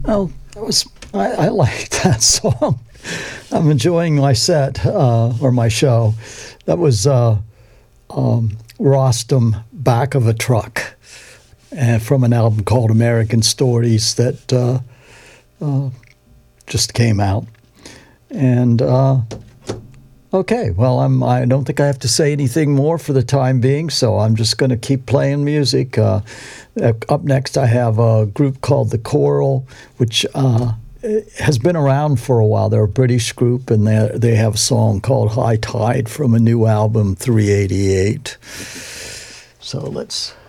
Oh, I like that song. I'm enjoying my set or my show. That was Rostam, Back of a Truck, from an album called American Stories that just came out. And okay, well, I don't think I have to say anything more for the time being, so I'm just going to keep playing music. Up next, I have a group called The Coral, which has been around for a while. They're a British group, and they have a song called High Tide from a new album, 388. So let's